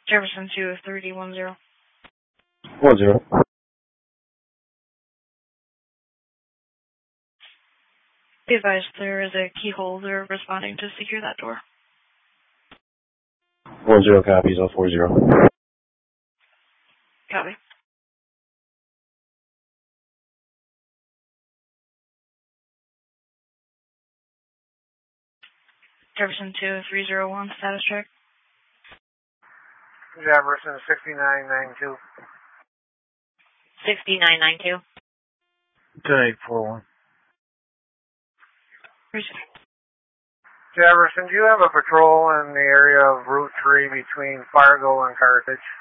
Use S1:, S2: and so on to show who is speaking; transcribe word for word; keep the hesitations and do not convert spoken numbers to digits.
S1: Jefferson two three D one zero.
S2: One zero.
S1: Be advised there is a key holder responding to secure that door.
S2: One zero copies on four zero.
S1: Copy. Jefferson two three zero one, status check.
S3: Jefferson sixty-nine ninety-two.
S4: sixty-nine ninety-two.
S3: ten eight four one.
S1: Respect.
S3: Jefferson, do you have a patrol in the area of Route three between Fargo and Carthage?